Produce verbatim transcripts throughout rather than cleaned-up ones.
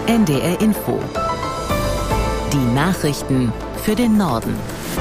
N D R Info. Die Nachrichten für den Norden.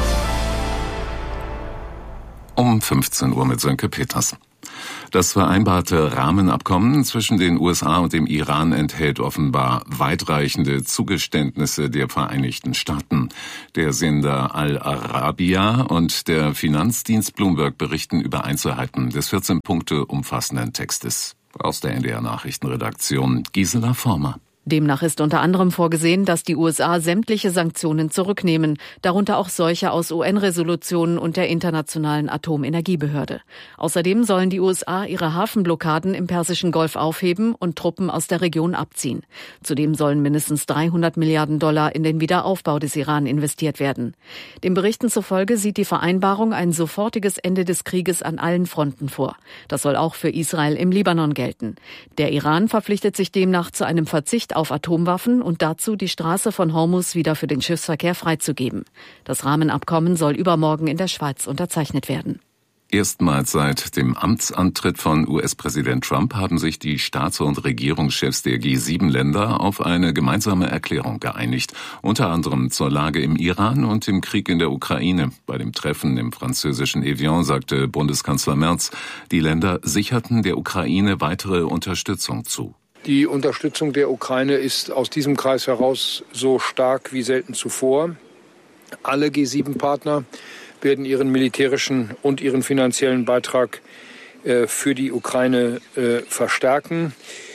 Um fünfzehn Uhr mit Sönke Peters. Das vereinbarte Rahmenabkommen zwischen den U S A und dem Iran enthält offenbar weitreichende Zugeständnisse der Vereinigten Staaten. Der Sender Al Arabiya und der Finanzdienst Bloomberg berichten über Einzelheiten des vierzehn Punkte umfassenden Textes. Aus der N D R Nachrichtenredaktion Gisela Former. Demnach ist unter anderem vorgesehen, dass die U S A sämtliche Sanktionen zurücknehmen, darunter auch solche aus U N-Resolutionen und der Internationalen Atomenergiebehörde. Außerdem sollen die U S A ihre Hafenblockaden im Persischen Golf aufheben und Truppen aus der Region abziehen. Zudem sollen mindestens dreihundert Milliarden Dollar in den Wiederaufbau des Iran investiert werden. Den Berichten zufolge sieht die Vereinbarung ein sofortiges Ende des Krieges an allen Fronten vor. Das soll auch für Israel im Libanon gelten. Der Iran verpflichtet sich demnach zu einem Verzicht auf Atomwaffen und dazu, die Straße von Hormuz wieder für den Schiffsverkehr freizugeben. Das Rahmenabkommen soll übermorgen in der Schweiz unterzeichnet werden. Erstmals seit dem Amtsantritt von U S-Präsident Trump haben sich die Staats- und Regierungschefs der G sieben Länder auf eine gemeinsame Erklärung geeinigt, unter anderem zur Lage im Iran und dem Krieg in der Ukraine. Bei dem Treffen im französischen Evian sagte Bundeskanzler Merz, die Länder sicherten der Ukraine weitere Unterstützung zu. Die Unterstützung der Ukraine ist aus diesem Kreis heraus so stark wie selten zuvor. Alle G sieben Partner werden ihren militärischen und ihren finanziellen Beitrag äh, für die Ukraine äh, verstärken.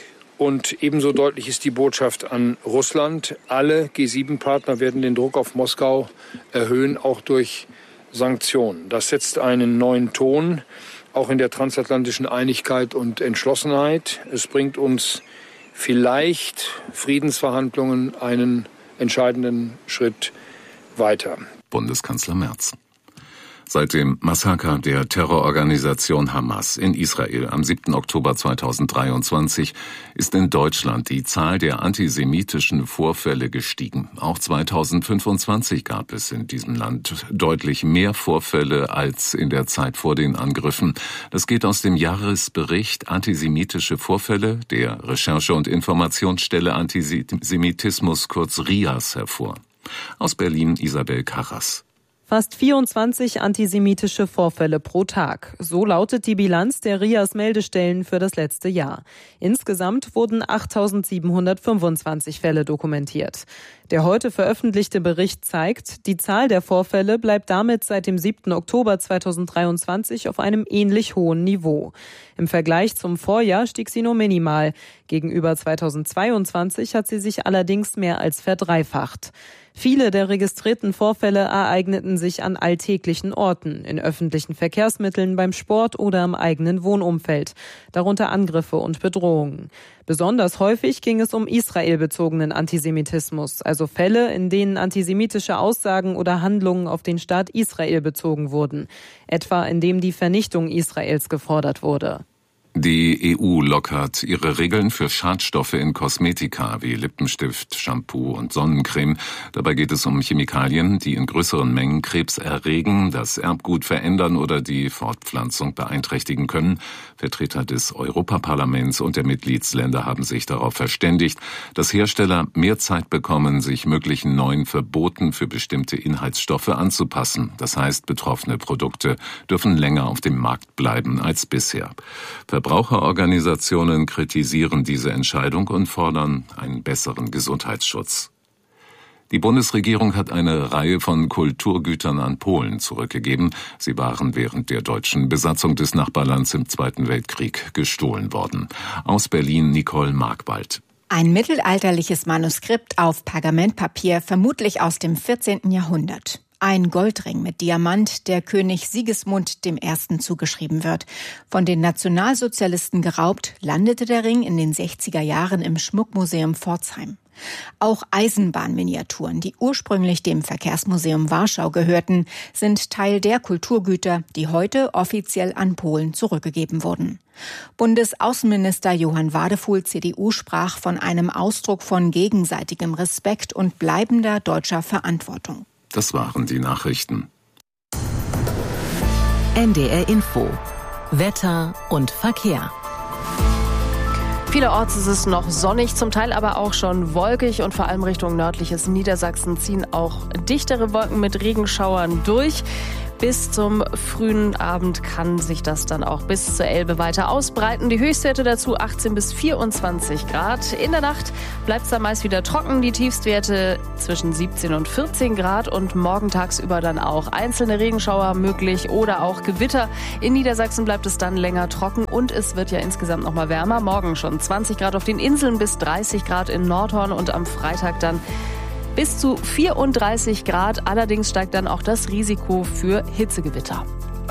Und ebenso deutlich ist die Botschaft an Russland. Alle G sieben Partner werden den Druck auf Moskau erhöhen, auch durch Sanktionen. Das setzt einen neuen Ton, auch in der transatlantischen Einigkeit und Entschlossenheit. Es bringt uns vielleicht Friedensverhandlungen einen entscheidenden Schritt weiter. Bundeskanzler Merz. Seit dem Massaker der Terrororganisation Hamas in Israel am siebten Oktober zweitausenddreiundzwanzig ist in Deutschland die Zahl der antisemitischen Vorfälle gestiegen. Auch zweitausendfünfundzwanzig gab es in diesem Land deutlich mehr Vorfälle als in der Zeit vor den Angriffen. Das geht aus dem Jahresbericht Antisemitische Vorfälle der Recherche- und Informationsstelle Antisemitismus, kurz R I A S, hervor. Aus Berlin Isabel Karras. Fast vierundzwanzig antisemitische Vorfälle pro Tag. So lautet die Bilanz der R I A S-Meldestellen für das letzte Jahr. Insgesamt wurden achttausendsiebenhundertfünfundzwanzig Fälle dokumentiert. Der heute veröffentlichte Bericht zeigt, die Zahl der Vorfälle bleibt damit seit dem siebten Oktober zweitausenddreiundzwanzig auf einem ähnlich hohen Niveau. Im Vergleich zum Vorjahr stieg sie nur minimal. Gegenüber zweitausendzweiundzwanzig hat sie sich allerdings mehr als verdreifacht. Viele der registrierten Vorfälle ereigneten sich an alltäglichen Orten, in öffentlichen Verkehrsmitteln, beim Sport oder im eigenen Wohnumfeld, darunter Angriffe und Bedrohungen. Besonders häufig ging es um israelbezogenen Antisemitismus, also Fälle, in denen antisemitische Aussagen oder Handlungen auf den Staat Israel bezogen wurden, etwa indem die Vernichtung Israels gefordert wurde. Die E U lockert ihre Regeln für Schadstoffe in Kosmetika wie Lippenstift, Shampoo und Sonnencreme. Dabei geht es um Chemikalien, die in größeren Mengen Krebs erregen, das Erbgut verändern oder die Fortpflanzung beeinträchtigen können. Vertreter des Europaparlaments und der Mitgliedsländer haben sich darauf verständigt, dass Hersteller mehr Zeit bekommen, sich möglichen neuen Verboten für bestimmte Inhaltsstoffe anzupassen. Das heißt, betroffene Produkte dürfen länger auf dem Markt bleiben als bisher. Verbraucherorganisationen kritisieren diese Entscheidung und fordern einen besseren Gesundheitsschutz. Die Bundesregierung hat eine Reihe von Kulturgütern an Polen zurückgegeben. Sie waren während der deutschen Besatzung des Nachbarlands im Zweiten Weltkrieg gestohlen worden. Aus Berlin Nicole Markwald. Ein mittelalterliches Manuskript auf Pergamentpapier, vermutlich aus dem vierzehnten Jahrhundert. Ein Goldring mit Diamant, der König Sigismund dem Ersten zugeschrieben wird. Von den Nationalsozialisten geraubt, landete der Ring in den sechziger Jahren im Schmuckmuseum Pforzheim. Auch Eisenbahnminiaturen, die ursprünglich dem Verkehrsmuseum Warschau gehörten, sind Teil der Kulturgüter, die heute offiziell an Polen zurückgegeben wurden. Bundesaußenminister Johann Wadefuhl, C D U, sprach von einem Ausdruck von gegenseitigem Respekt und bleibender deutscher Verantwortung. Das waren die Nachrichten. N D R Info. Wetter und Verkehr. Vielerorts ist es noch sonnig, zum Teil aber auch schon wolkig und vor allem Richtung nördliches Niedersachsen ziehen auch dichtere Wolken mit Regenschauern durch. Bis zum frühen Abend kann sich das dann auch bis zur Elbe weiter ausbreiten. Die Höchstwerte dazu achtzehn bis vierundzwanzig Grad. In der Nacht bleibt es dann meist wieder trocken. Die Tiefstwerte zwischen siebzehn und vierzehn Grad und morgen tagsüber dann auch einzelne Regenschauer möglich oder auch Gewitter. In Niedersachsen bleibt es dann länger trocken und es wird ja insgesamt noch mal wärmer. Morgen schon zwanzig Grad auf den Inseln bis dreißig Grad in Nordhorn und am Freitag dann bis zu vierunddreißig Grad. Allerdings steigt dann auch das Risiko für Hitzegewitter.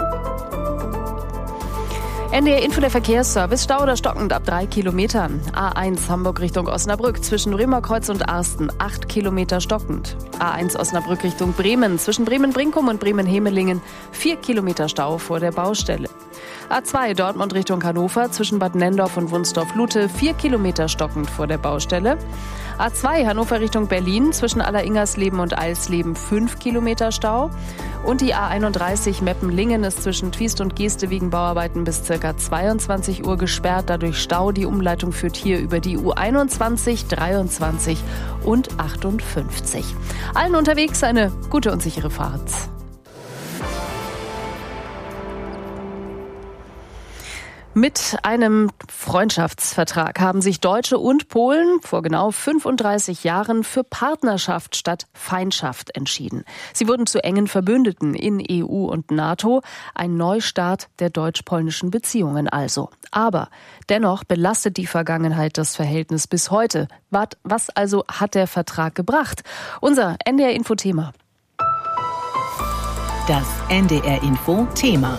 N D R Info, der Verkehrsservice. Stau oder stockend ab drei Kilometern. A eins Hamburg Richtung Osnabrück zwischen Römerkreuz und Arsten acht Kilometer stockend. A eins Osnabrück Richtung Bremen zwischen Bremen-Brinkum und Bremen-Hemelingen vier Kilometer Stau vor der Baustelle. A zwei Dortmund Richtung Hannover zwischen Bad Nendorf und Wunsdorf-Lute vier Kilometer stockend vor der Baustelle. A zwei Hannover Richtung Berlin zwischen Alleringersleben und Eilsleben fünf Kilometer Stau. Und die A einunddreißig Meppen-Lingen ist zwischen Twiest und Geeste wegen Bauarbeiten bis ca. zweiundzwanzig Uhr gesperrt. Dadurch Stau. Die Umleitung führt hier über die U einundzwanzig, dreiundzwanzig und achtundfünfzig. Allen unterwegs eine gute und sichere Fahrt. Mit einem Freundschaftsvertrag haben sich Deutsche und Polen vor genau fünfunddreißig Jahren für Partnerschaft statt Feindschaft entschieden. Sie wurden zu engen Verbündeten in E U und NATO, ein Neustart der deutsch-polnischen Beziehungen also. Aber dennoch belastet die Vergangenheit das Verhältnis bis heute. Was also hat der Vertrag gebracht? Unser N D R-Info-Thema. Das N D R-Info-Thema.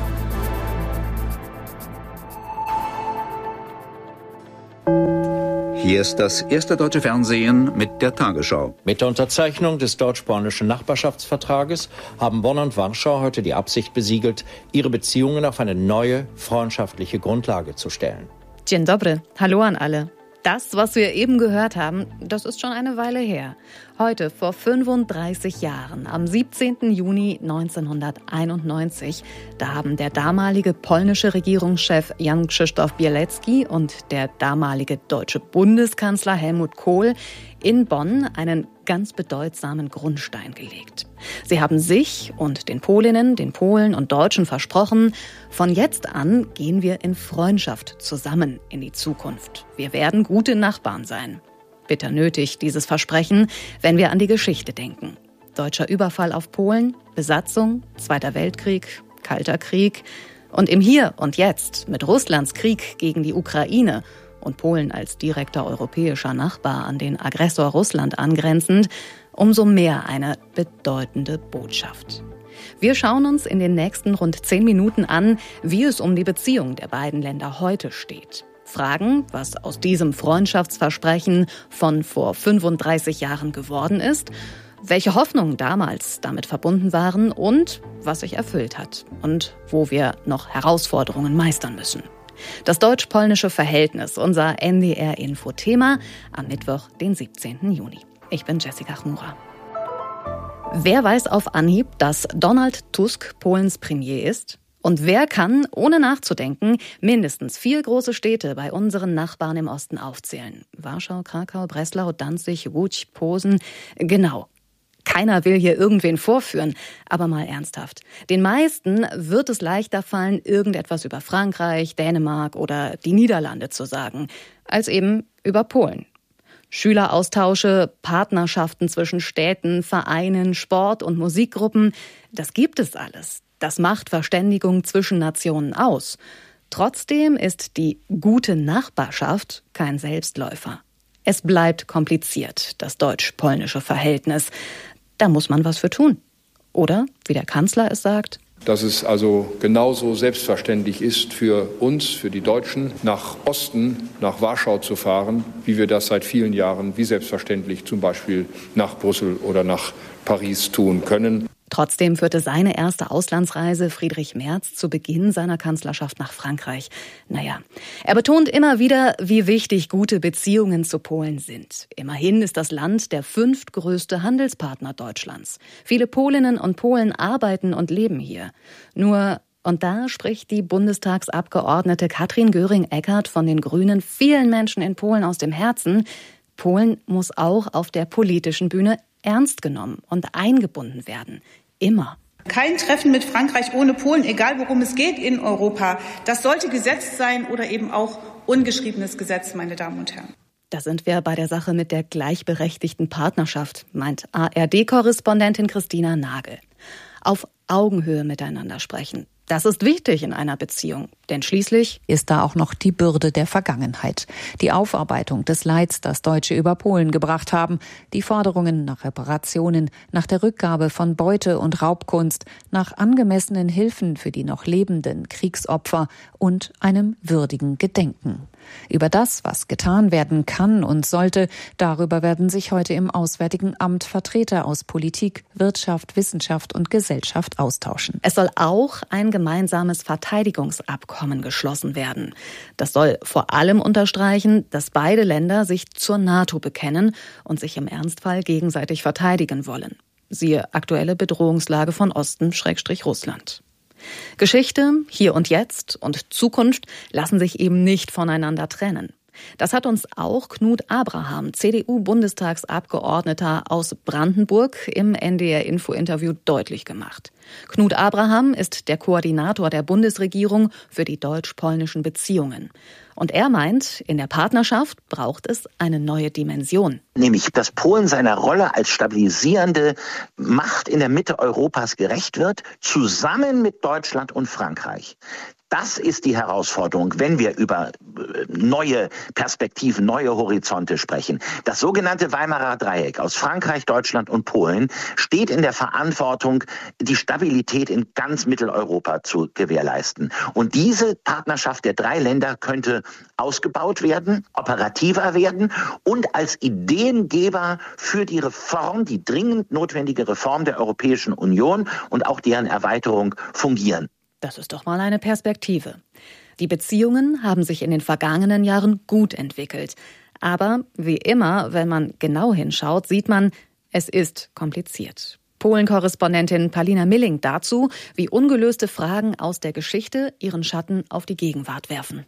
Hier ist das erste deutsche Fernsehen mit der Tagesschau. Mit der Unterzeichnung des deutsch-polnischen Nachbarschaftsvertrages haben Bonn und Warschau heute die Absicht besiegelt, ihre Beziehungen auf eine neue, freundschaftliche Grundlage zu stellen. Dzień dobry, hallo an alle. Das, was wir eben gehört haben, das ist schon eine Weile her. Heute, vor fünfunddreißig Jahren, am siebzehnten Juni neunzehnhunderteinundneunzig, da haben der damalige polnische Regierungschef Jan Krzysztof Bielecki und der damalige deutsche Bundeskanzler Helmut Kohl in Bonn einen ganz bedeutsamen Grundstein gelegt. Sie haben sich und den Polinnen, den Polen und Deutschen versprochen, von jetzt an gehen wir in Freundschaft zusammen in die Zukunft. Wir werden gute Nachbarn sein. Bitter nötig, dieses Versprechen, wenn wir an die Geschichte denken. Deutscher Überfall auf Polen, Besatzung, Zweiter Weltkrieg, Kalter Krieg und im Hier und Jetzt mit Russlands Krieg gegen die Ukraine und Polen als direkter europäischer Nachbar an den Aggressor Russland angrenzend, umso mehr eine bedeutende Botschaft. Wir schauen uns in den nächsten rund zehn Minuten an, wie es um die Beziehung der beiden Länder heute steht. Fragen, was aus diesem Freundschaftsversprechen von vor fünfunddreißig Jahren geworden ist, welche Hoffnungen damals damit verbunden waren und was sich erfüllt hat und wo wir noch Herausforderungen meistern müssen. Das deutsch-polnische Verhältnis, unser N D R-Info-Thema am Mittwoch, den siebzehnten Juni. Ich bin Jessica Chmura. Wer weiß auf Anhieb, dass Donald Tusk Polens Premier ist? Und wer kann, ohne nachzudenken, mindestens vier große Städte bei unseren Nachbarn im Osten aufzählen? Warschau, Krakau, Breslau, Danzig, Łódź, Posen. Genau. Keiner will hier irgendwen vorführen, aber mal ernsthaft. Den meisten wird es leichter fallen, irgendetwas über Frankreich, Dänemark oder die Niederlande zu sagen, als eben über Polen. Schüleraustausche, Partnerschaften zwischen Städten, Vereinen, Sport- und Musikgruppen, das gibt es alles. Das macht Verständigung zwischen Nationen aus. Trotzdem ist die gute Nachbarschaft kein Selbstläufer. Es bleibt kompliziert, das deutsch-polnische Verhältnis. Da muss man was für tun. Oder, wie der Kanzler es sagt, dass es also genauso selbstverständlich ist für uns, für die Deutschen, nach Osten, nach Warschau zu fahren, wie wir das seit vielen Jahren, wie selbstverständlich zum Beispiel nach Brüssel oder nach Paris tun können. Trotzdem führte seine erste Auslandsreise Friedrich Merz zu Beginn seiner Kanzlerschaft nach Frankreich. Naja, er betont immer wieder, wie wichtig gute Beziehungen zu Polen sind. Immerhin ist das Land der fünftgrößte Handelspartner Deutschlands. Viele Polinnen und Polen arbeiten und leben hier. Nur Und da spricht die Bundestagsabgeordnete Katrin Göring-Eckardt von den Grünen vielen Menschen in Polen aus dem Herzen. Polen muss auch auf der politischen Bühne ernst genommen und eingebunden werden. Immer. Kein Treffen mit Frankreich ohne Polen, egal worum es geht in Europa. Das sollte Gesetz sein oder eben auch ungeschriebenes Gesetz, meine Damen und Herren. Da sind wir bei der Sache mit der gleichberechtigten Partnerschaft, meint A R D-Korrespondentin Christina Nagel. Auf Augenhöhe miteinander sprechen. Das ist wichtig in einer Beziehung, denn schließlich ist da auch noch die Bürde der Vergangenheit. Die Aufarbeitung des Leids, das Deutsche über Polen gebracht haben, die Forderungen nach Reparationen, nach der Rückgabe von Beute und Raubkunst, nach angemessenen Hilfen für die noch lebenden Kriegsopfer und einem würdigen Gedenken. Über das, was getan werden kann und sollte, darüber werden sich heute im Auswärtigen Amt Vertreter aus Politik, Wirtschaft, Wissenschaft und Gesellschaft austauschen. Es soll auch ein gemeinsames Verteidigungsabkommen geschlossen werden. Das soll vor allem unterstreichen, dass beide Länder sich zur NATO bekennen und sich im Ernstfall gegenseitig verteidigen wollen. Siehe aktuelle Bedrohungslage von Osten-Russland. Geschichte, Hier und Jetzt und Zukunft lassen sich eben nicht voneinander trennen. Das hat uns auch Knut Abraham, C D U-Bundestagsabgeordneter aus Brandenburg, im N D R-Info-Interview deutlich gemacht. Knut Abraham ist der Koordinator der Bundesregierung für die deutsch-polnischen Beziehungen. Und er meint, in der Partnerschaft braucht es eine neue Dimension. Nämlich, dass Polen seiner Rolle als stabilisierende Macht in der Mitte Europas gerecht wird, zusammen mit Deutschland und Frankreich. Das ist die Herausforderung, wenn wir über neue Perspektiven, neue Horizonte sprechen. Das sogenannte Weimarer Dreieck aus Frankreich, Deutschland und Polen steht in der Verantwortung, die Stabilität in ganz Mitteleuropa zu gewährleisten. Und diese Partnerschaft der drei Länder könnte ausgebaut werden, operativer werden und als Ideengeber für die Reform, die dringend notwendige Reform der Europäischen Union und auch deren Erweiterung fungieren. Das ist doch mal eine Perspektive. Die Beziehungen haben sich in den vergangenen Jahren gut entwickelt. Aber wie immer, wenn man genau hinschaut, sieht man, es ist kompliziert. Polen-Korrespondentin Palina Milling dazu, wie ungelöste Fragen aus der Geschichte ihren Schatten auf die Gegenwart werfen.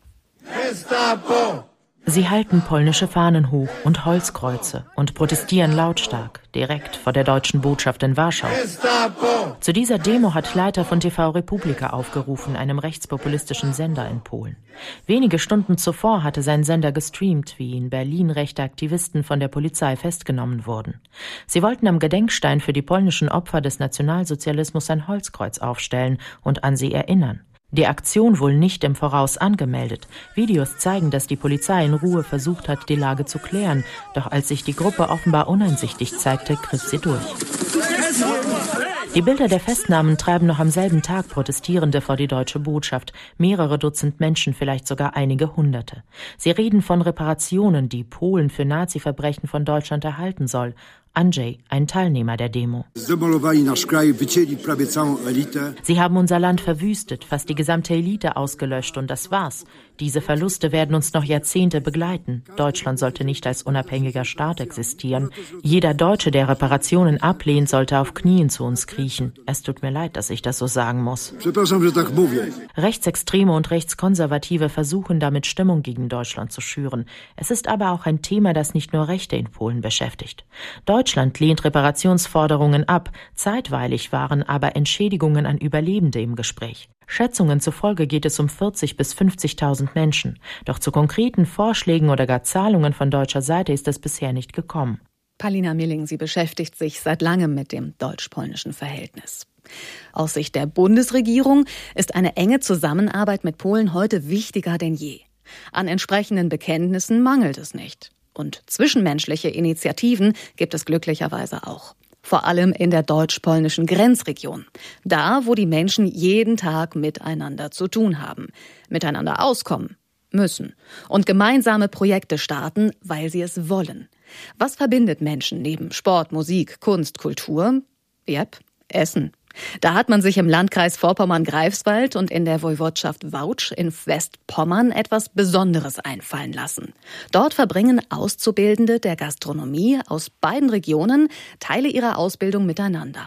Gestapo! Sie halten polnische Fahnen hoch und Holzkreuze und protestieren lautstark, direkt vor der deutschen Botschaft in Warschau. Gestapo! Zu dieser Demo hat Leiter von T V Republika aufgerufen, einem rechtspopulistischen Sender in Polen. Wenige Stunden zuvor hatte sein Sender gestreamt, wie in Berlin rechte Aktivisten von der Polizei festgenommen wurden. Sie wollten am Gedenkstein für die polnischen Opfer des Nationalsozialismus ein Holzkreuz aufstellen und an sie erinnern. Die Aktion wohl nicht im Voraus angemeldet. Videos zeigen, dass die Polizei in Ruhe versucht hat, die Lage zu klären. Doch als sich die Gruppe offenbar uneinsichtig zeigte, griff sie durch. Die Bilder der Festnahmen treiben noch am selben Tag Protestierende vor die deutsche Botschaft. Mehrere Dutzend Menschen, vielleicht sogar einige Hunderte. Sie reden von Reparationen, die Polen für Nazi-Verbrechen von Deutschland erhalten soll. Andrzej, ein Teilnehmer der Demo. Sie haben unser Land verwüstet, fast die gesamte Elite ausgelöscht und das war's. Diese Verluste werden uns noch Jahrzehnte begleiten. Deutschland sollte nicht als unabhängiger Staat existieren. Jeder Deutsche, der Reparationen ablehnt, sollte auf Knien zu uns kriechen. Es tut mir leid, dass ich das so sagen muss. Rechtsextreme und Rechtskonservative versuchen damit Stimmung gegen Deutschland zu schüren. Es ist aber auch ein Thema, das nicht nur Rechte in Polen beschäftigt. Deutschland lehnt Reparationsforderungen ab. Zeitweilig waren aber Entschädigungen an Überlebende im Gespräch. Schätzungen zufolge geht es um vierzig bis fünfzigtausend Menschen. Doch zu konkreten Vorschlägen oder gar Zahlungen von deutscher Seite ist es bisher nicht gekommen. Palina Milling, sie beschäftigt sich seit langem mit dem deutsch-polnischen Verhältnis. Aus Sicht der Bundesregierung ist eine enge Zusammenarbeit mit Polen heute wichtiger denn je. An entsprechenden Bekenntnissen mangelt es nicht. Und zwischenmenschliche Initiativen gibt es glücklicherweise auch. Vor allem in der deutsch-polnischen Grenzregion. Da, wo die Menschen jeden Tag miteinander zu tun haben. Miteinander auskommen müssen. Und gemeinsame Projekte starten, weil sie es wollen. Was verbindet Menschen neben Sport, Musik, Kunst, Kultur? Yep, Essen. Da hat man sich im Landkreis Vorpommern-Greifswald und in der Woiwodschaft Wałcz in Westpommern etwas Besonderes einfallen lassen. Dort verbringen Auszubildende der Gastronomie aus beiden Regionen Teile ihrer Ausbildung miteinander.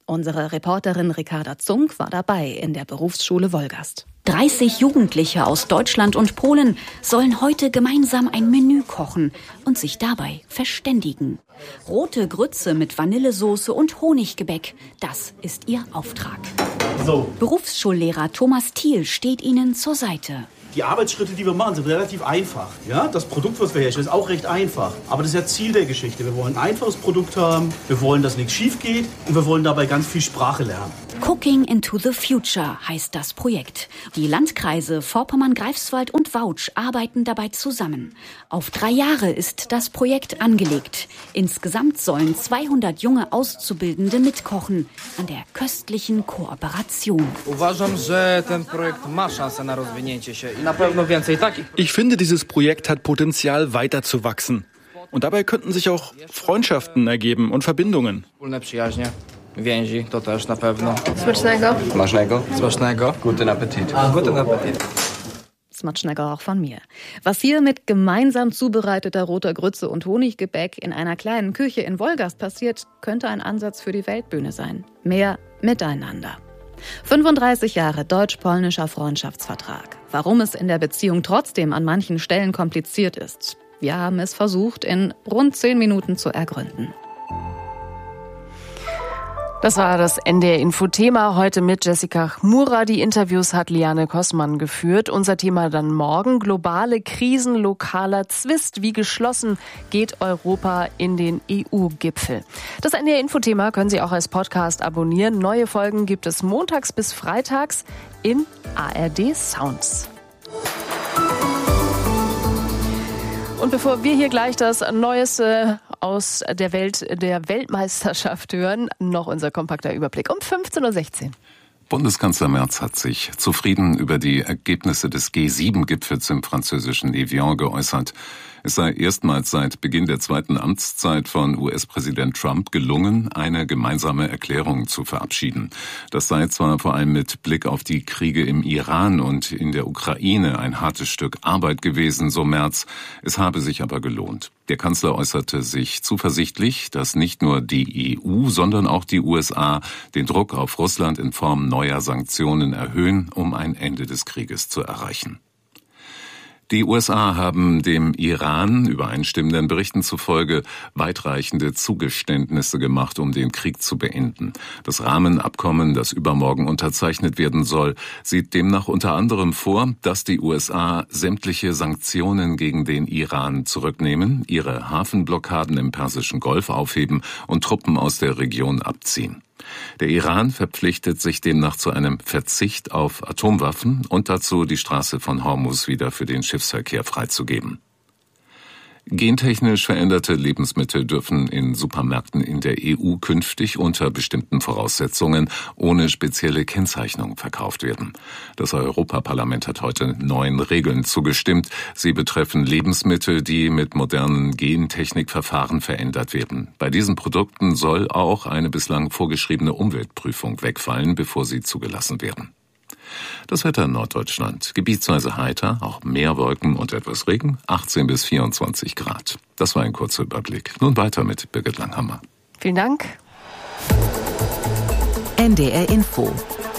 Unsere Reporterin Ricarda Zunk war dabei in der Berufsschule Wolgast. dreißig Jugendliche aus Deutschland und Polen sollen heute gemeinsam ein Menü kochen und sich dabei verständigen. Rote Grütze mit Vanillesoße und Honiggebäck, das ist ihr Auftrag. So. Berufsschullehrer Thomas Thiel steht ihnen zur Seite. Die Arbeitsschritte, die wir machen, sind relativ einfach. Ja? Das Produkt, was wir herstellen, ist auch recht einfach. Aber das ist ja Ziel der Geschichte. Wir wollen ein einfaches Produkt haben, wir wollen, dass nichts schief geht und wir wollen dabei ganz viel Sprache lernen. Cooking into the Future heißt das Projekt. Die Landkreise Vorpommern, Greifswald und Vautsch arbeiten dabei zusammen. Auf drei Jahre ist das Projekt angelegt. Insgesamt sollen zweihundert junge Auszubildende mitkochen an der köstlichen Kooperation. Ich finde, dieses Projekt hat Potenzial, weiter zu wachsen. Und dabei könnten sich auch Freundschaften ergeben und Verbindungen. Więzi, to też na pewno. Smacznego. Smacznego. Smacznego. Guten Appetit. Guten Appetit. Smacznego auch von mir. Was hier mit gemeinsam zubereiteter roter Grütze und Honiggebäck in einer kleinen Küche in Wolgast passiert, könnte ein Ansatz für die Weltbühne sein. Mehr Miteinander. fünfunddreißig Jahre deutsch-polnischer Freundschaftsvertrag. Warum es in der Beziehung trotzdem an manchen Stellen kompliziert ist. Wir haben es versucht, in rund zehn Minuten zu ergründen. Das war das N D R-Info-Thema heute mit Jessica Chmura. Die Interviews hat Liane Kossmann geführt. Unser Thema dann morgen: globale Krisen, lokaler Zwist. Wie geschlossen geht Europa in den E U-Gipfel? Das N D R-Info-Thema können Sie auch als Podcast abonnieren. Neue Folgen gibt es montags bis freitags in A R D Sounds. Und bevor wir hier gleich das Neueste aus der Welt der Weltmeisterschaft hören, noch unser kompakter Überblick um fünfzehn Uhr sechzehn. Bundeskanzler Merz hat sich zufrieden über die Ergebnisse des G sieben Gipfels im französischen Evian geäußert. Es sei erstmals seit Beginn der zweiten Amtszeit von U S-Präsident Trump gelungen, eine gemeinsame Erklärung zu verabschieden. Das sei zwar vor allem mit Blick auf die Kriege im Iran und in der Ukraine ein hartes Stück Arbeit gewesen, so Merz. Es habe sich aber gelohnt. Der Kanzler äußerte sich zuversichtlich, dass nicht nur die E U, sondern auch die U S A den Druck auf Russland in Form neuer Sanktionen erhöhen, um ein Ende des Krieges zu erreichen. Die U S A haben dem Iran übereinstimmenden Berichten zufolge weitreichende Zugeständnisse gemacht, um den Krieg zu beenden. Das Rahmenabkommen, das übermorgen unterzeichnet werden soll, sieht demnach unter anderem vor, dass die U S A sämtliche Sanktionen gegen den Iran zurücknehmen, ihre Hafenblockaden im Persischen Golf aufheben und Truppen aus der Region abziehen. Der Iran verpflichtet sich demnach zu einem Verzicht auf Atomwaffen und dazu, die Straße von Hormuz wieder für den Schiffsverkehr freizugeben. Gentechnisch veränderte Lebensmittel dürfen in Supermärkten in der E U künftig unter bestimmten Voraussetzungen ohne spezielle Kennzeichnung verkauft werden. Das Europaparlament hat heute neuen Regeln zugestimmt. Sie betreffen Lebensmittel, die mit modernen Gentechnikverfahren verändert werden. Bei diesen Produkten soll auch eine bislang vorgeschriebene Umweltprüfung wegfallen, bevor sie zugelassen werden. Das Wetter in Norddeutschland. Gebietsweise heiter, auch mehr Wolken und etwas Regen, achtzehn bis vierundzwanzig Grad. Das war ein kurzer Überblick. Nun weiter mit Birgit Langhammer. Vielen Dank. N D R Info.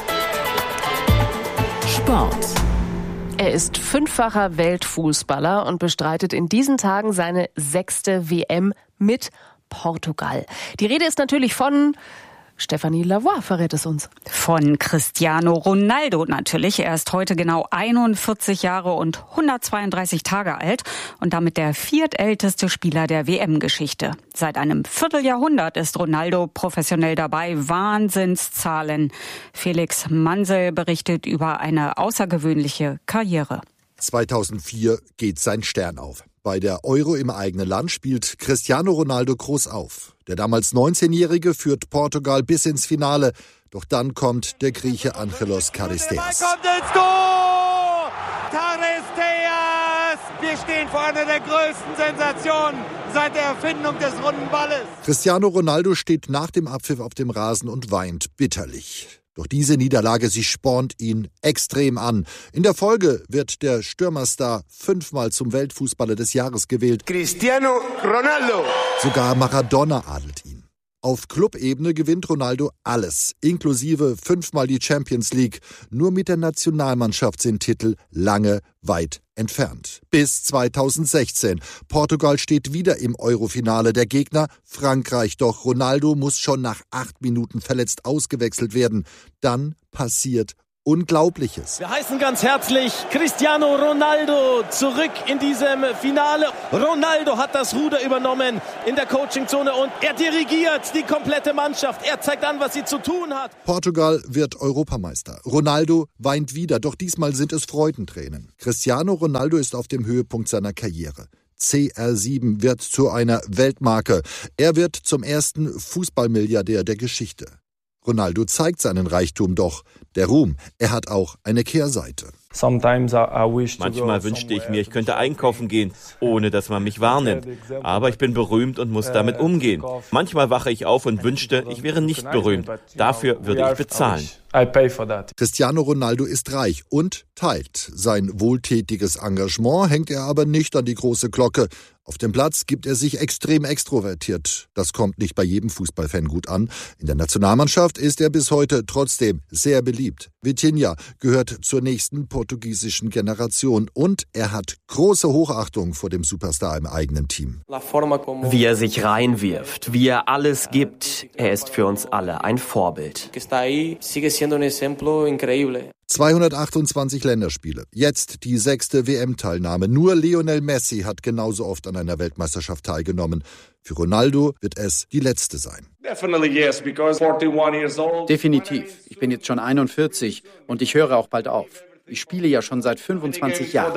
Sport. Er ist fünffacher Weltfußballer und bestreitet in diesen Tagen seine sechste W M mit Portugal. Die Rede ist natürlich von Stefanie Lavoie verrät es uns. Von Cristiano Ronaldo natürlich. Er ist heute genau einundvierzig Jahre und hundertzweiunddreißig Tage alt und damit der viertälteste Spieler der W M-Geschichte. Seit einem Vierteljahrhundert ist Ronaldo professionell dabei. Wahnsinnszahlen. Felix Mansel berichtet über eine außergewöhnliche Karriere. zweitausendvier geht sein Stern auf. Bei der Euro im eigenen Land spielt Cristiano Ronaldo groß auf. Der damals neunzehnjährige führt Portugal bis ins Finale. Doch dann kommt der Grieche Angelos Charisteas. Kommt ins Tor! Charisteas! Wir stehen vor einer der größten Sensationen seit der Erfindung des runden Balles. Cristiano Ronaldo steht nach dem Abpfiff auf dem Rasen und weint bitterlich. Doch diese Niederlage, sie spornt ihn extrem an. In der Folge wird der Stürmerstar fünfmal zum Weltfußballer des Jahres gewählt. Cristiano Ronaldo. Sogar Maradona adelt ihn. Auf Clubebene gewinnt Ronaldo alles, inklusive fünfmal die Champions League. Nur mit der Nationalmannschaft sind Titel lange weit entfernt. Bis zweitausendsechzehn. Portugal steht wieder im Eurofinale. Der Gegner Frankreich. Doch Ronaldo muss schon nach acht Minuten verletzt ausgewechselt werden. Dann passiert Unglaubliches. Wir heißen ganz herzlich Cristiano Ronaldo zurück in diesem Finale. Ronaldo hat das Ruder übernommen in der Coachingzone und er dirigiert die komplette Mannschaft. Er zeigt an, was sie zu tun hat. Portugal wird Europameister. Ronaldo weint wieder, doch diesmal sind es Freudentränen. Cristiano Ronaldo ist auf dem Höhepunkt seiner Karriere. C R sieben wird zu einer Weltmarke. Er wird zum ersten Fußballmilliardär der Geschichte. Ronaldo zeigt seinen Reichtum, doch der Ruhm, er hat auch eine Kehrseite. Manchmal wünschte ich mir, ich könnte einkaufen gehen, ohne dass man mich wahrnimmt. Aber ich bin berühmt und muss damit umgehen. Manchmal wache ich auf und wünschte, ich wäre nicht berühmt. Dafür würde ich bezahlen. Cristiano Ronaldo ist reich und teilt. Sein wohltätiges Engagement hängt er aber nicht an die große Glocke. Auf dem Platz gibt er sich extrem extrovertiert. Das kommt nicht bei jedem Fußballfan gut an. In der Nationalmannschaft ist er bis heute trotzdem sehr beliebt. Vitinha gehört zur nächsten portugiesischen Generation und er hat große Hochachtung vor dem Superstar im eigenen Team. Wie er sich reinwirft, wie er alles gibt, er ist für uns alle ein Vorbild. zweihundertachtundzwanzig Länderspiele, jetzt die sechste W M-Teilnahme. Nur Lionel Messi hat genauso oft an einer Weltmeisterschaft teilgenommen. Für Ronaldo wird es die letzte sein. Definitiv. Ich bin jetzt schon einundvierzig und ich höre auch bald auf. Ich spiele ja schon seit fünfundzwanzig Jahren.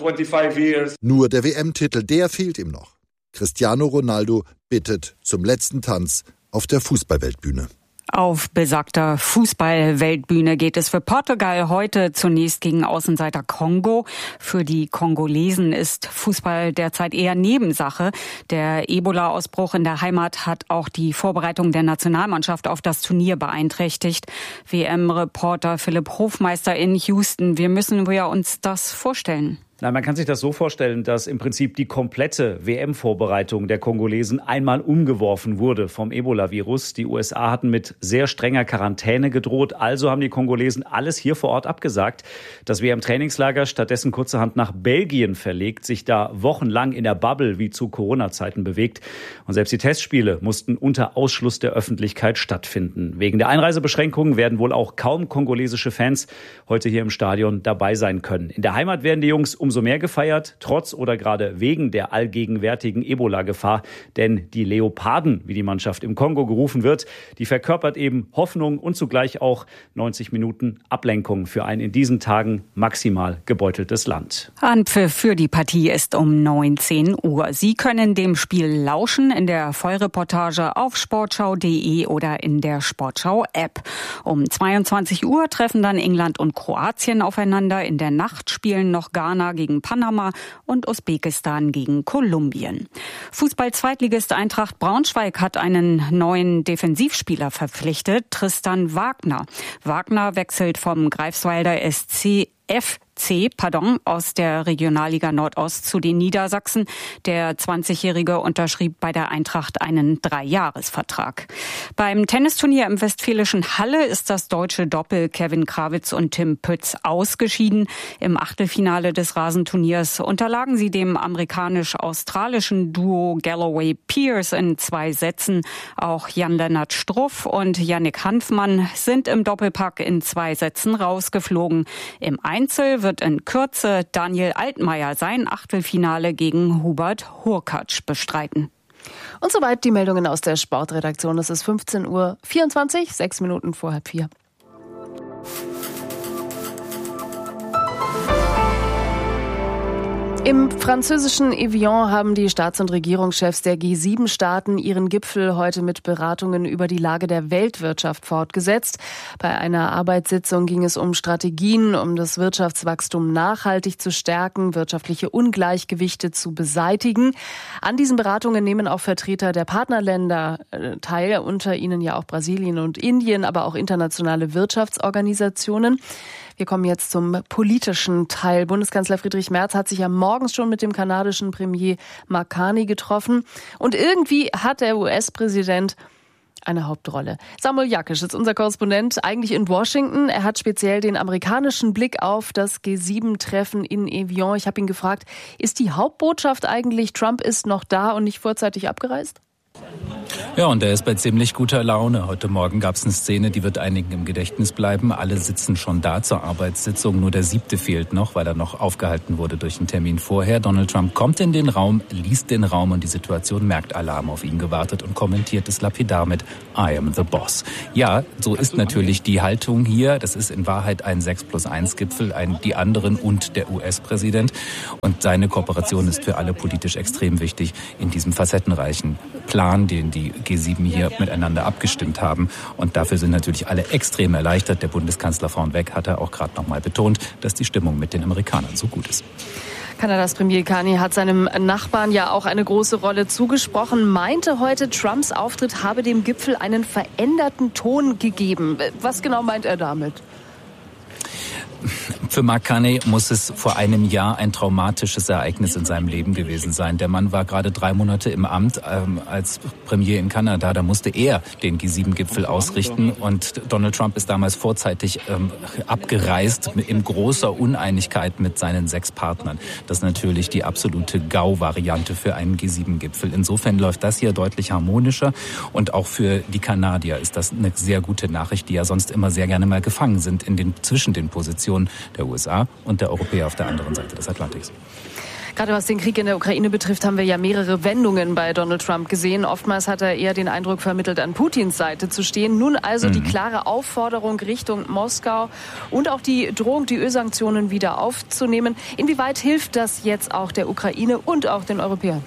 Nur der W M-Titel, der fehlt ihm noch. Cristiano Ronaldo bittet zum letzten Tanz auf der Fußballweltbühne. Auf besagter Fußball-Weltbühne geht es für Portugal heute zunächst gegen Außenseiter Kongo. Für die Kongolesen ist Fußball derzeit eher Nebensache. Der Ebola-Ausbruch in der Heimat hat auch die Vorbereitung der Nationalmannschaft auf das Turnier beeinträchtigt. W M-Reporter Philipp Hofmeister in Houston. Wie müssen wir uns das vorstellen? Nein, man kann sich das so vorstellen, dass im Prinzip die komplette W M-Vorbereitung der Kongolesen einmal umgeworfen wurde vom Ebola-Virus. Die U S A hatten mit sehr strenger Quarantäne gedroht, also haben die Kongolesen alles hier vor Ort abgesagt. Das W M-Trainingslager stattdessen kurzerhand nach Belgien verlegt, sich da wochenlang in der Bubble wie zu Corona-Zeiten bewegt. Und selbst die Testspiele mussten unter Ausschluss der Öffentlichkeit stattfinden. Wegen der Einreisebeschränkungen werden wohl auch kaum kongolesische Fans heute hier im Stadion dabei sein können. In der Heimat werden die Jungs um umso mehr gefeiert, trotz oder gerade wegen der allgegenwärtigen Ebola-Gefahr. Denn die Leoparden, wie die Mannschaft im Kongo gerufen wird, die verkörpert eben Hoffnung und zugleich auch neunzig Minuten Ablenkung für ein in diesen Tagen maximal gebeuteltes Land. Anpfiff für die Partie ist um neunzehn Uhr. Sie können dem Spiel lauschen in der Vollreportage auf sportschau punkt de oder in der Sportschau-App. Um zweiundzwanzig Uhr treffen dann England und Kroatien aufeinander. In der Nacht spielen noch Ghana gegen Panama und Usbekistan gegen Kolumbien. Fußball-Zweitligist Eintracht Braunschweig hat einen neuen Defensivspieler verpflichtet, Tristan Wagner. Wagner wechselt vom Greifswalder S C F C, pardon, aus der Regionalliga Nordost zu den Niedersachsen. Der zwanzigjährige unterschrieb bei der Eintracht einen Dreijahresvertrag. Beim Tennisturnier im westfälischen Halle ist das deutsche Doppel Kevin Krawitz und Tim Pütz ausgeschieden. Im Achtelfinale des Rasenturniers unterlagen sie dem amerikanisch-australischen Duo Galloway Pierce in zwei Sätzen. Auch Jan-Lennart Struff und Yannick Hanfmann sind im Doppelpack in zwei Sätzen rausgeflogen. Im Einzel wird in Kürze Daniel Altmaier sein Achtelfinale gegen Hubert Hurkacz bestreiten. Und soweit die Meldungen aus der Sportredaktion. Es ist fünfzehn Uhr vierundzwanzig, sechs Minuten vor halb vier. Im französischen Evian haben die Staats- und Regierungschefs der G sieben Staaten ihren Gipfel heute mit Beratungen über die Lage der Weltwirtschaft fortgesetzt. Bei einer Arbeitssitzung ging es um Strategien, um das Wirtschaftswachstum nachhaltig zu stärken, wirtschaftliche Ungleichgewichte zu beseitigen. An diesen Beratungen nehmen auch Vertreter der Partnerländer teil, unter ihnen ja auch Brasilien und Indien, aber auch internationale Wirtschaftsorganisationen. Wir kommen jetzt zum politischen Teil. Bundeskanzler Friedrich Merz hat sich ja morgens schon mit dem kanadischen Premier Mark Carney getroffen. Und irgendwie hat der U S-Präsident eine Hauptrolle. Samuel Jakisch ist unser Korrespondent, eigentlich in Washington. Er hat speziell den amerikanischen Blick auf das G sieben Treffen in Evian. Ich habe ihn gefragt, ist die Hauptbotschaft eigentlich, Trump ist noch da und nicht vorzeitig abgereist? Ja, und er ist bei ziemlich guter Laune. Heute Morgen gab es eine Szene, die wird einigen im Gedächtnis bleiben. Alle sitzen schon da zur Arbeitssitzung. Nur der siebte fehlt noch, weil er noch aufgehalten wurde durch einen Termin vorher. Donald Trump kommt in den Raum, liest den Raum und die Situation merkt, alle haben auf ihn gewartet und kommentiert es lapidar mit I am the boss. Ja, so ist natürlich die Haltung hier. Das ist in Wahrheit ein sechs plus eins Gipfel, ein, die anderen und der U S-Präsident. Und seine Kooperation ist für alle politisch extrem wichtig in diesem facettenreichen Plan, den die G sieben hier miteinander abgestimmt haben. Und dafür sind natürlich alle extrem erleichtert. Der Bundeskanzler vornweg hat er auch gerade noch mal betont, dass die Stimmung mit den Amerikanern so gut ist. Kanadas Premier Carney hat seinem Nachbarn ja auch eine große Rolle zugesprochen, meinte heute, Trumps Auftritt habe dem Gipfel einen veränderten Ton gegeben. Was genau meint er damit? Für Mark Carney muss es vor einem Jahr ein traumatisches Ereignis in seinem Leben gewesen sein. Der Mann war gerade drei Monate im Amt ähm, als Premier in Kanada. Da musste er den G sieben Gipfel ausrichten. Und Donald Trump ist damals vorzeitig ähm, abgereist in großer Uneinigkeit mit seinen sechs Partnern. Das ist natürlich die absolute G A U-Variante für einen G sieben Gipfel. Insofern läuft das hier deutlich harmonischer. Und auch für die Kanadier ist das eine sehr gute Nachricht, die ja sonst immer sehr gerne mal gefangen sind in den, zwischen den Positionen der U S A und der Europäer auf der anderen Seite des Atlantiks. Gerade was den Krieg in der Ukraine betrifft, haben wir ja mehrere Wendungen bei Donald Trump gesehen. Oftmals hat er eher den Eindruck vermittelt, an Putins Seite zu stehen. Nun also mhm. die klare Aufforderung Richtung Moskau und auch die Drohung, die Ölsanktionen wieder aufzunehmen. Inwieweit hilft das jetzt auch der Ukraine und auch den Europäern?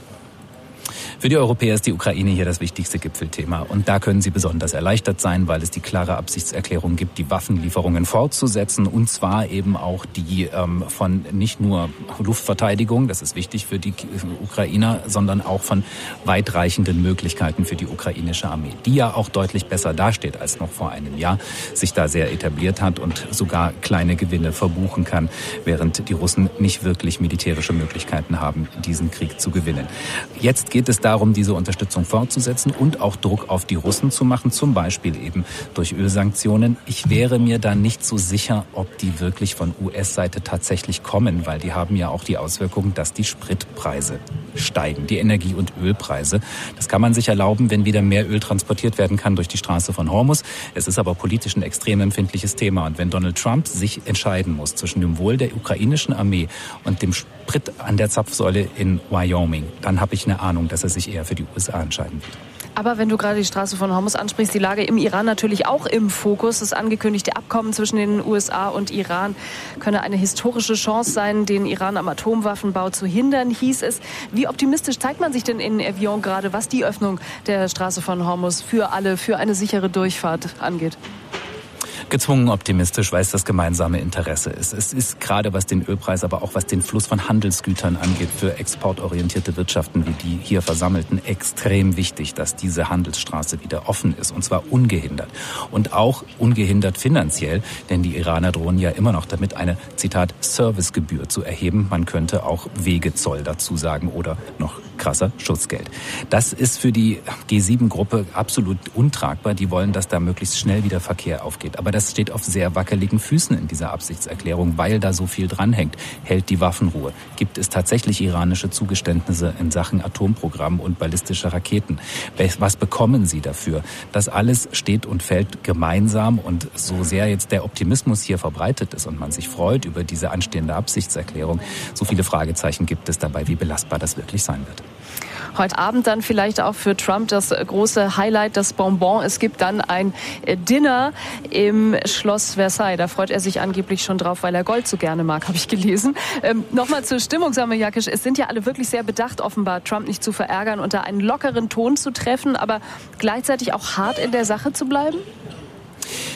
Für die Europäer ist die Ukraine hier das wichtigste Gipfelthema. Und da können sie besonders erleichtert sein, weil es die klare Absichtserklärung gibt, die Waffenlieferungen fortzusetzen. Und zwar eben auch die ähm, von nicht nur Luftverteidigung, das ist wichtig für die Ukrainer, sondern auch von weitreichenden Möglichkeiten für die ukrainische Armee, die ja auch deutlich besser dasteht als noch vor einem Jahr, sich da sehr etabliert hat und sogar kleine Gewinne verbuchen kann, während die Russen nicht wirklich militärische Möglichkeiten haben, diesen Krieg zu gewinnen. Jetzt geht es darum, diese Unterstützung fortzusetzen und auch Druck auf die Russen zu machen, zum Beispiel eben durch Ölsanktionen. Ich wäre mir da nicht so sicher, ob die wirklich von U S-Seite tatsächlich kommen, weil die haben ja auch die Auswirkung, dass die Spritpreise steigen, die Energie- und Ölpreise. Das kann man sich erlauben, wenn wieder mehr Öl transportiert werden kann durch die Straße von Hormuz. Es ist aber politisch ein extrem empfindliches Thema. Und wenn Donald Trump sich entscheiden muss zwischen dem Wohl der ukrainischen Armee und dem Sprit an der Zapfsäule in Wyoming, dann habe ich eine Ahnung, dass er sich eher für die U S A entscheiden wird. Aber wenn du gerade die Straße von Hormuz ansprichst, die Lage im Iran natürlich auch im Fokus. Das angekündigte Abkommen zwischen den U S A und Iran könne eine historische Chance sein, den Iran am Atomwaffenbau zu hindern, hieß es. Wie optimistisch zeigt man sich denn in Evian gerade, was die Öffnung der Straße von Hormuz für alle, für eine sichere Durchfahrt angeht? Gezwungen optimistisch, weil es das gemeinsame Interesse ist. Es ist gerade was den Ölpreis, aber auch was den Fluss von Handelsgütern angeht, für exportorientierte Wirtschaften wie die hier versammelten, extrem wichtig, dass diese Handelsstraße wieder offen ist, und zwar ungehindert. Und auch ungehindert finanziell, denn die Iraner drohen ja immer noch damit, eine, Zitat, Servicegebühr zu erheben. Man könnte auch Wegezoll dazu sagen oder noch krasser, Schutzgeld. Das ist für die G sieben Gruppe absolut untragbar. Die wollen, dass da möglichst schnell wieder Verkehr aufgeht. Aber das steht auf sehr wackeligen Füßen in dieser Absichtserklärung, weil da so viel dranhängt. Hält die Waffenruhe? Gibt es tatsächlich iranische Zugeständnisse in Sachen Atomprogramm und ballistische Raketen? Was bekommen sie dafür? Das alles steht und fällt gemeinsam, und so sehr jetzt der Optimismus hier verbreitet ist und man sich freut über diese anstehende Absichtserklärung, so viele Fragezeichen gibt es dabei, wie belastbar das wirklich sein wird. Heute Abend dann vielleicht auch für Trump das große Highlight, das Bonbon. Es gibt dann ein Dinner im Schloss Versailles. Da freut er sich angeblich schon drauf, weil er Gold so gerne mag, habe ich gelesen. Ähm, Nochmal zur Stimmung, Samuel Jakisch. Es sind ja alle wirklich sehr bedacht, offenbar Trump nicht zu verärgern und da einen lockeren Ton zu treffen, aber gleichzeitig auch hart in der Sache zu bleiben?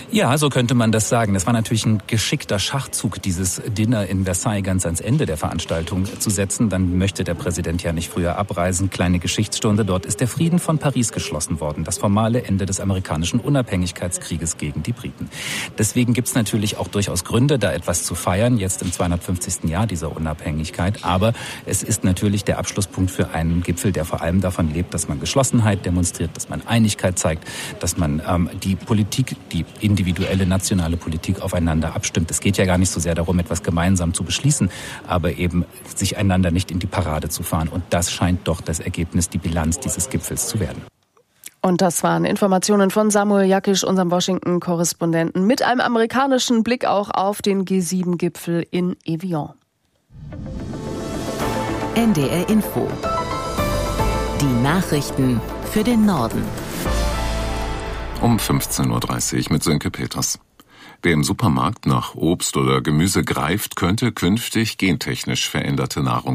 Ja, so könnte man das sagen. Das war natürlich ein geschickter Schachzug, dieses Dinner in Versailles ganz ans Ende der Veranstaltung zu setzen. Dann möchte der Präsident ja nicht früher abreisen. Kleine Geschichtsstunde. Dort ist der Frieden von Paris geschlossen worden. Das formale Ende des amerikanischen Unabhängigkeitskrieges gegen die Briten. Deswegen gibt's natürlich auch durchaus Gründe, da etwas zu feiern, jetzt im zweihundertfünfzigsten Jahr dieser Unabhängigkeit. Aber es ist natürlich der Abschlusspunkt für einen Gipfel, der vor allem davon lebt, dass man Geschlossenheit demonstriert, dass man Einigkeit zeigt, dass man ähm, die Politik, die individuelle nationale Politik aufeinander abstimmt. Es geht ja gar nicht so sehr darum, etwas gemeinsam zu beschließen, aber eben sich einander nicht in die Parade zu fahren. Und das scheint doch das Ergebnis, die Bilanz dieses Gipfels zu werden. Und das waren Informationen von Samuel Jakisch, unserem Washington-Korrespondenten, mit einem amerikanischen Blick auch auf den G sieben Gipfel in Evian. N D R Info. Die Nachrichten für den Norden. Um fünfzehn Uhr dreißig mit Sönke Peters. Wer im Supermarkt nach Obst oder Gemüse greift, könnte künftig gentechnisch veränderte Nahrung